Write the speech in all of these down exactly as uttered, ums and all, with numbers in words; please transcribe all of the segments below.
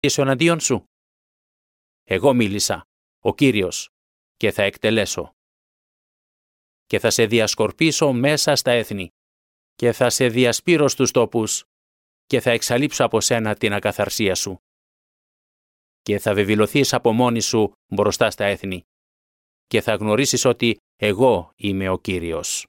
μιλήσω εναντίον σου? Εγώ μίλησα, ο Κύριος, και θα εκτελέσω. Και θα σε διασκορπίσω μέσα στα έθνη, και θα σε διασπείρω στους τόπους, και θα εξαλείψω από σένα την ακαθαρσία σου. Και θα βεβηλωθείς από μόνη σου μπροστά στα έθνη, και θα γνωρίσεις ότι εγώ είμαι ο Κύριος.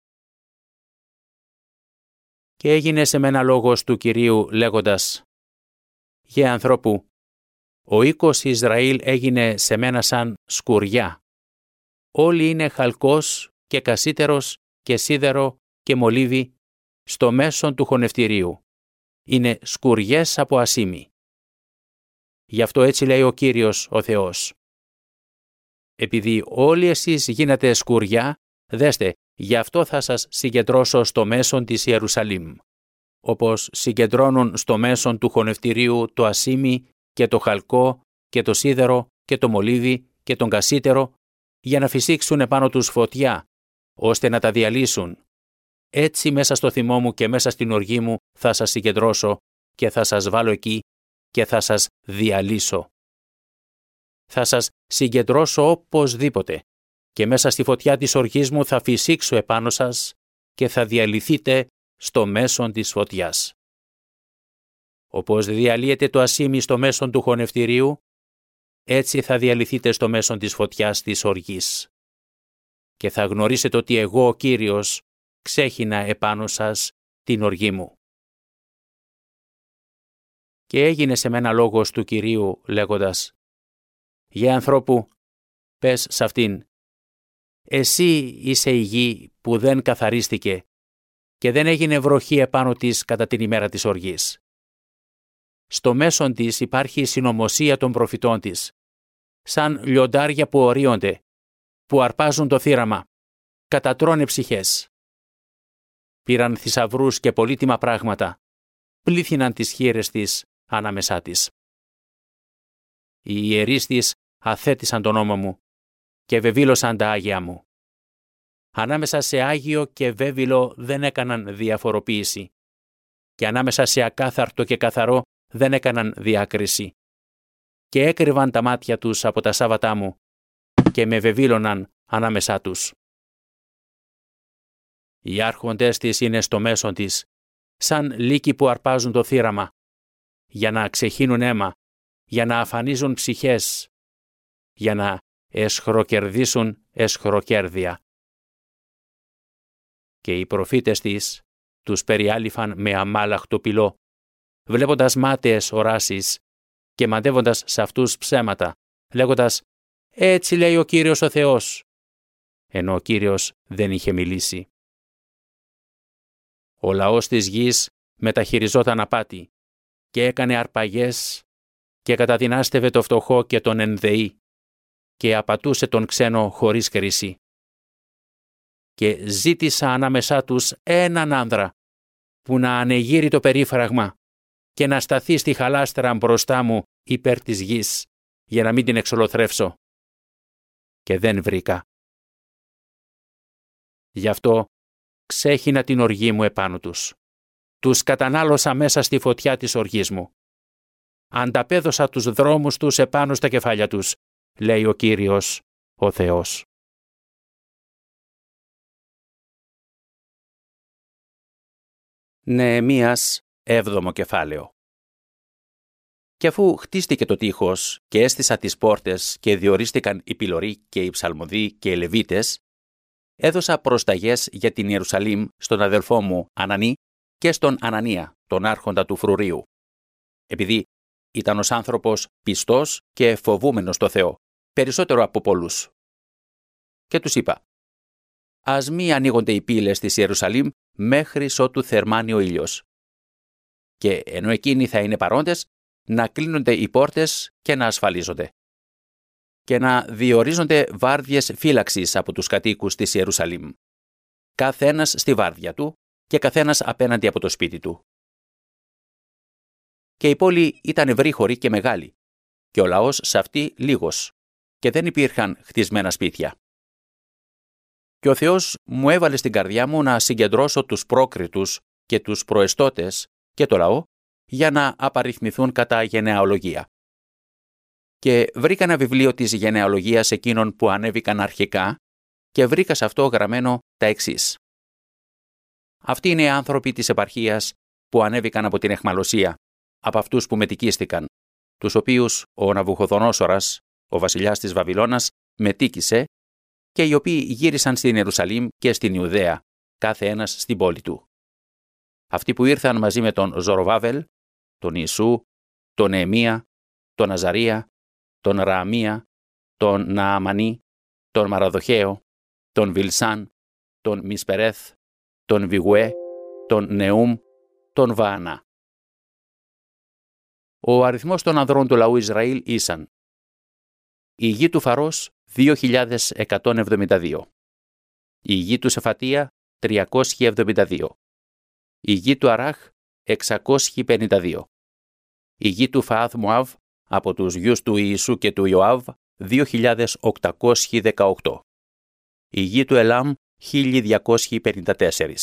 Και έγινε σε μένα λόγος του Κυρίου λέγοντας: «Γε ανθρώπου, ο οίκος Ισραήλ έγινε σε μένα σαν σκουριά. Όλοι είναι χαλκός και κασίτερος και σίδερο και μολύβι στο μέσον του χωνευτηρίου. Είναι σκουριές από ασίμι. Γι' αυτό έτσι λέει ο Κύριος ο Θεός. Επειδή όλοι εσείς γίνατε σκουριά, δέστε, γι' αυτό θα σας συγκεντρώσω στο μέσον της Ιερουσαλήμ. Όπως συγκεντρώνουν στο μέσον του χωνευτηρίου το ασίμι και το χαλκό και το σίδερο και το μολύβι και τον κασίτερο, για να φυσήξουν επάνω τους φωτιά, ώστε να τα διαλύσουν. Έτσι μέσα στο θυμό μου και μέσα στην οργή μου θα σας συγκεντρώσω και θα σας βάλω εκεί και θα σας διαλύσω. Θα σας συγκεντρώσω οπωσδήποτε και μέσα στη φωτιά της οργής μου θα φυσήξω επάνω σας και θα διαλυθείτε στο μέσον της φωτιάς. Όπως διαλύεται το ασίμι στο μέσον του χωνευτηρίου, έτσι θα διαλυθείτε στο μέσον της φωτιάς της οργής. Και θα γνωρίσετε ότι εγώ ο Κύριος ξέχυνα επάνω σας την οργή μου. Και έγινε σε μένα λόγος του Κυρίου λέγοντας: «Γε ανθρώπου, πες σ' αυτήν, εσύ είσαι η γη που δεν καθαρίστηκε και δεν έγινε βροχή επάνω της κατά την ημέρα της οργής. Στο μέσον της υπάρχει η συνωμοσία των προφητών της, σαν λιοντάρια που ορίονται, που αρπάζουν το θύραμα, κατατρώνε ψυχές. Πήραν θησαυρούς και πολύτιμα πράγματα, πλήθυναν τις χείες της ανάμεσά της. Οι ιερείς της αθέτησαν τον νόμο μου και βεβήλωσαν τα άγια μου. Ανάμεσα σε άγιο και βέβυλο δεν έκαναν διαφοροποίηση και ανάμεσα σε ακάθαρτο και καθαρό δεν έκαναν διάκριση. Και έκρυβαν τα μάτια τους από τα σάββατά μου και με βεβήλωναν ανάμεσά τους. Οι άρχοντες της είναι στο μέσον της, σαν λύκοι που αρπάζουν το θύραμα, για να ξεχύνουν αίμα, για να αφανίζουν ψυχές, για να εσχροκερδίσουν εσχροκέρδια. Και οι προφήτες της τους περιάλυφαν με αμάλαχτο πυλό, βλέποντας μάταιες οράσεις και μαντεύοντας σε αυτούς ψέματα, λέγοντας «Έτσι λέει ο Κύριος ο Θεός», ενώ ο Κύριος δεν είχε μιλήσει. Ο λαός της γης μεταχειριζόταν απάτη και έκανε αρπαγές και καταδυνάστευε το φτωχό και τον ενδεή και απατούσε τον ξένο χωρίς κρίση. Και ζήτησα ανάμεσά τους έναν άνδρα που να ανεγείρει το περίφραγμα και να σταθεί στη χαλάστρα μπροστά μου υπέρ της γης για να μην την εξολοθρεύσω. Και δεν βρήκα. Γι' αυτό ξέχυνα την οργή μου επάνω τους. Τους κατανάλωσα μέσα στη φωτιά της οργής μου. Ανταπέδωσα τους δρόμους τους επάνω στα κεφάλια τους, λέει ο Κύριος, ο Θεός. Νεεμίας, έβδομο κεφάλαιο. Και αφού χτίστηκε το τείχος και έστησα τις πόρτες και διορίστηκαν οι πυλωροί και οι ψαλμοδοί και οι λεβίτες, έδωσα προσταγές για την Ιερουσαλήμ στον αδελφό μου Ανανή και στον Ανανία, τον άρχοντα του φρουρίου, επειδή ήταν ως άνθρωπος πιστός και φοβούμενος το Θεό, περισσότερο από πολλούς. Και τους είπα: «Ας μη ανοίγονται οι πύλες της Ιερουσαλήμ μέχρι ότου θερμάνει ο ήλιος. Και ενώ εκείνοι θα είναι παρόντες, να κλείνονται οι πόρτες και να ασφαλίζονται. Και να διορίζονται βάρδιες φύλαξης από τους κατοίκους της Ιερουσαλήμ. Καθένας στη βάρδια του και καθένας απέναντι από το σπίτι του». Και η πόλη ήταν ευρύχωρη και μεγάλη, και ο λαός σε αυτή λίγος, και δεν υπήρχαν χτισμένα σπίτια. Και ο Θεός μου έβαλε στην καρδιά μου να συγκεντρώσω τους πρόκριτους και τους προεστώτες και το λαό, για να απαριθμηθούν κατά γενεαλογία. Και βρήκα ένα βιβλίο της γενεαλογίας εκείνων που ανέβηκαν αρχικά και βρήκα σε αυτό γραμμένο τα εξής. Αυτοί είναι οι άνθρωποι της επαρχίας που ανέβηκαν από την αιχμαλωσία, από αυτούς που μετικίστηκαν, τους οποίους ο Ναβουχοδονόσορας, ο βασιλιάς της Βαβυλώνας, μετίκησε και οι οποίοι γύρισαν στην Ιερουσαλήμ και στην Ιουδαία, κάθε ένας στην πόλη του. Αυτοί που ήρθαν μαζί με τον Ζοροβάβελ, τον Ιησού, τον Νεεμία, τον Αζαρία, τον Ρααμία, τον Νααμανί, τον Μαραδοχαίο, τον Βιλσάν, τον Μισπερέθ, τον Βιγουέ, τον Νεούμ, τον Βαανά. Ο αριθμός των ανδρών του λαού Ισραήλ ήσαν: η γη του Φαρός δύο χιλιάδες εκατόν εβδομήντα δύο, η γη του Σεφατία τριακόσιοι εβδομήντα δύο, η γη του Αράχ εξακόσιοι πενήντα δύο, η γη του Φαάθ Μωάβ από τους γιους του Ιησού και του Ιωάβ δύο χιλιάδες οκτακόσιοι δεκαοκτώ, η γη του Ελάμ χίλια διακόσιοι πενήντα τέσσερα,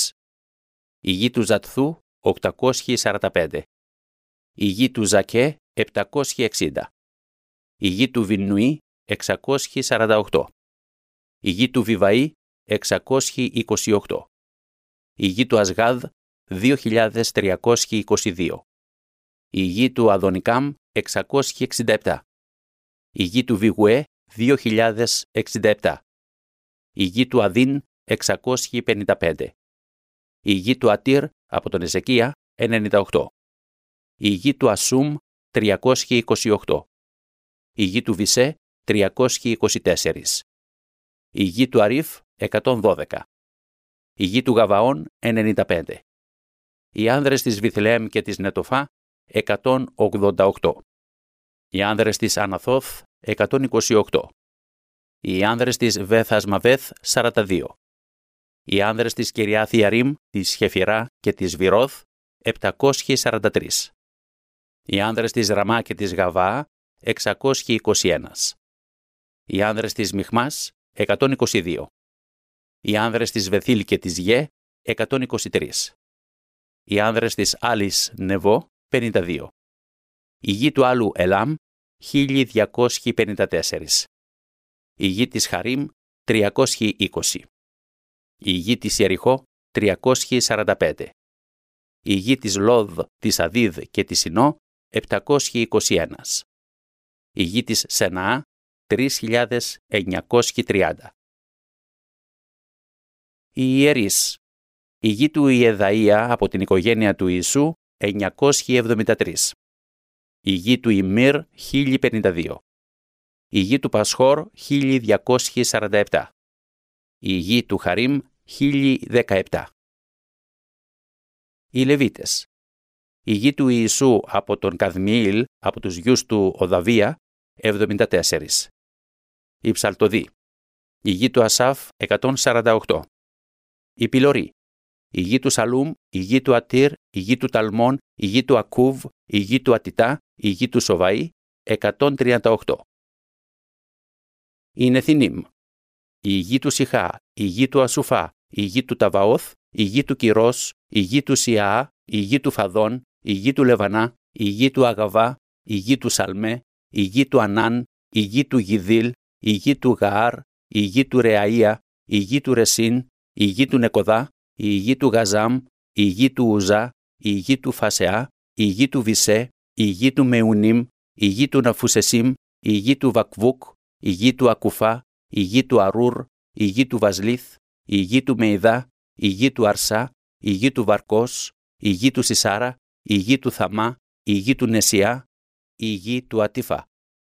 η γη του Ζατθού οκτακόσιοι σαράντα πέντε, η γη του Ζακέ επτακόσιοι εξήντα, η γη του Βιννουή εξακόσιοι σαράντα οκτώ, η γη του Βιβαή εξακόσιοι είκοσι οκτώ, η γη του Ασγάδ δύο χιλιάδες τριακόσιοι είκοσι δύο, η γη του Αδονικάμ εξακόσιοι εξήντα επτά, η γη του Βιγουέ δύο χιλιάδες εξήντα επτά, η γη του Αδίν εξακόσιοι πενήντα πέντε, η γη του Ατήρ από τον Εζεκία ενενήντα οκτώ, η γη του Ασούμ τριακόσιοι είκοσι οκτώ, η γη του Βισέ τριακόσιοι είκοσι τέσσερα, η γη του Αρίφ εκατόν δώδεκα, η γη του Γαβαών ενενήντα πέντε, οι άνδρες της Βιθλεέμ και της Νετοφά εκατόν ογδόντα οκτώ, οι άνδρες της Αναθώθ εκατόν είκοσι οκτώ, οι άνδρες της Βεθασμαβέθ σαράντα δύο, οι άνδρες της Κυριάθ Ιαρίμ, της Χεφυρά και της Βυρώθ επτακόσιοι σαράντα τρία, οι άνδρες της Ραμά και της Γαβά εξακόσιοι είκοσι ένα, οι άνδρες της Μιχμάς εκατόν είκοσι δύο, οι άνδρες της Βεθήλ και της Γε εκατόν είκοσι τρία, οι άνδρες της άλλης Νεβό πενήντα δύο, η γη του άλλου Ελάμ χίλια διακόσιοι πενήντα τέσσερα, η γη της Χαρίμ τριακόσιοι είκοσι, η γη της Ιεριχώ τριακόσιοι σαράντα πέντε, η γη της Λόδ, της Αδίδ και της Σινώ επτακόσιοι είκοσι ένα, η γη της Σεναά τρεις χιλιάδες εννιακόσιοι τριάντα. Οι ιερείς. Η γη του Ιεδαΐα από την οικογένεια του Ιησού εννιακόσιοι εβδομήντα τρία, η γη του Ιμμύρ χίλια πενήντα δύο, η γη του Πασχόρ χίλια διακόσιοι σαράντα επτά, η γη του Χαρίμ χίλια δεκαεπτά. Οι Λεβίτες. Η γη του Ιησού από τον Καδμιήλ, από τους γιους του Οδαβία, εβδομήντα τέσσερα. Η Ψαλτοδή. Η γη του Ασάφ, εκατόν σαράντα οκτώ. Η Πιλορή. Η γη του Σαλούμ, η γη του Ατήρ, η γη του Ταλμών, η γη του Ακούβ, η γη του Ατιτά, η γη του Σοβαή, εκατόν τριάντα οκτώ. Η Νεθινίμ. Η γη του Σιχά, η γη του Ασουφά, η γη του Ταβαώθ, η γη του Κυρός, η γη του Σιαά, η γη του Φαδών, η γη του Λεβανά, η γη του Αγαβά, η γη του Σαλμέ, η γη του Ανάν, η γη του Γιδήλ, η γη του Γαάρ, η γη του Ρεαΐα, η γη του Ρεσίν, η γη του Νεκοδά, η γη του Γαζάμ, η γη του Ουζά, η γη του Φασεά, η γη του Βισέ, η γη του Μεουνίμ, η γη του Ναφουσεσίμ, η γη του Βακβούκ, η γη του Ακουφά, η γη του Αρούρ, η γη του Βαζλίθ, η γη του Μεϊδά, η γη του Αρσά, η γη του Βαρκός, η γη του Σισάρα, η γη του Θαμά, η γη του Νεσιά, η γη του Ατίφα.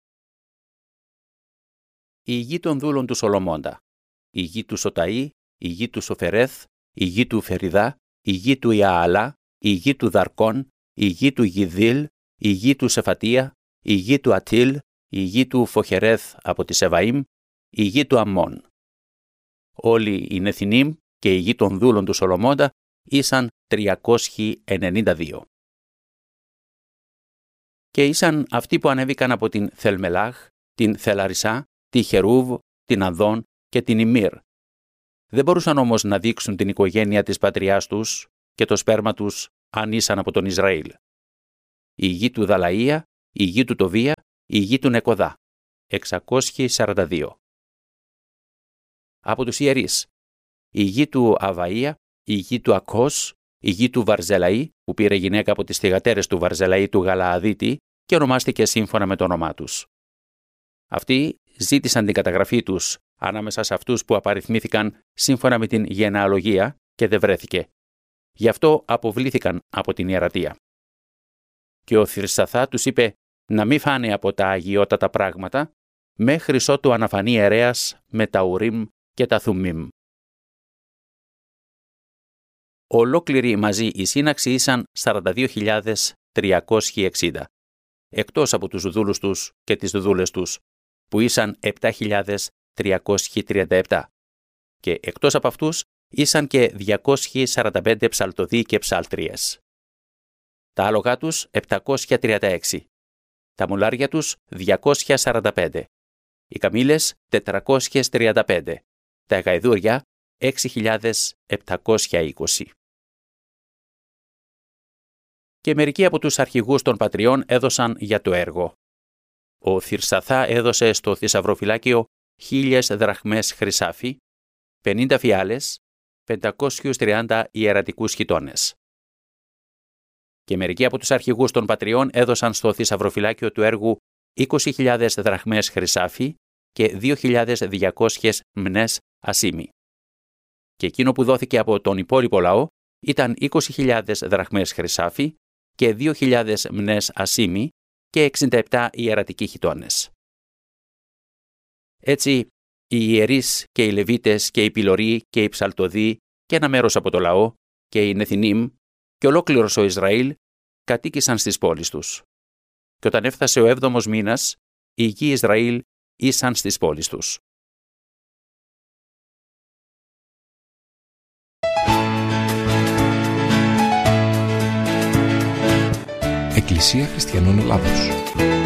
Η γη των δούλων του Σολομώντα, η γη του Σοταή, η γη του Σοφερέθ, η γη του Φεριδά, η γη του Ιααλά, η γη του Δαρκών, η γη του Γιδήλ, η γη του Σεφατία, η γη του Ατήλ, η γη του Φοχερέθ από τη Σεβαΐμ, η γη του Αμμών. Όλοι οι Νεθινίμ και η γη των δούλων του Σολομώντα ήσαν τριακόσιοι ενενήντα δύο. Και ήσαν αυτοί που ανέβηκαν από την Θελμελάχ, την Θελαρισά, τη Χερούβ, την Αδών και την Ιμμύρ. Δεν μπορούσαν όμως να δείξουν την οικογένεια της πατριάς τους και το σπέρμα τους αν ήσαν από τον Ισραήλ. η γη του Δαλαΐα, η γη του Τοβία, η γη του Νεκοδά, εξακόσιοι σαράντα δύο. Από τους ιερείς, η γη του Αβαΐα, η γη του Ακός, η γη του Βαρζελαή, που πήρε γυναίκα από τις θυγατέρες του Βαρζελαή του Γαλααδίτη και ονομάστηκε σύμφωνα με το όνομά τους. Αυτοί ζήτησαν την καταγραφή τους ανάμεσα σε αυτούς που απαριθμήθηκαν σύμφωνα με την γενεαλογία και δεν βρέθηκε. Γι' αυτό αποβλήθηκαν από την ιερατεία. Και ο Θυρσαθά τους είπε να μην φάνε από τα αγιότατα πράγματα μέχρι ότου αναφανεί ιερέας με τα Ουρίμ και τα Θουμίμ. Ολόκληρη μαζί η σύναξη ήσαν σαράντα δύο χιλιάδες τριακόσιοι εξήντα, εκτός από τους δούλους τους και τις δούλες τους, που ήσαν επτά χιλιάδες τριακόσιοι τριάντα επτά, και εκτός από αυτούς ήσαν και διακόσιοι σαράντα πέντε ψαλτοδοί και ψάλτριες. Τα άλογα τους επτακόσια τριάντα έξι, τα μουλάρια τους διακόσια σαράντα πέντε, οι καμήλες τετρακόσια τριάντα πέντε, τα γαϊδούρια έξι χιλιάδες επτακόσια είκοσι. Και μερικοί από τους αρχηγούς των πατριών έδωσαν για το έργο. Ο Θυρσαθά έδωσε στο θησαυροφυλάκιο χίλιες δραχμές χρυσάφι, πενήντα φιάλες, πεντακόσιους τριάντα ιερατικούς χιτώνες. Και μερικοί από τους αρχηγούς των πατριών έδωσαν στο θησαυροφυλάκιο του έργου είκοσι χιλιάδες δραχμές χρυσάφι και δύο χιλιάδες διακόσιες μνές ασίμι. Και εκείνο που δόθηκε από τον υπόλοιπο λαό ήταν είκοσι χιλιάδες δραχμές χρυσάφι και δύο χιλιάδες μνές ασίμι και εξήντα επτά ιερατικοί χιτώνες. Έτσι, οι ιερείς και οι Λεβίτες και οι πυλωροί και οι ψαλτοδοί και ένα μέρος από το λαό και οι Νεθινίμ και ολόκληρος ο Ισραήλ κατοίκησαν στις πόλεις τους. Και όταν έφτασε ο έβδομος μήνας, οι γη Ισραήλ ήσαν στις πόλεις τους. Εκκλησία Χριστιανών Ελλάδος.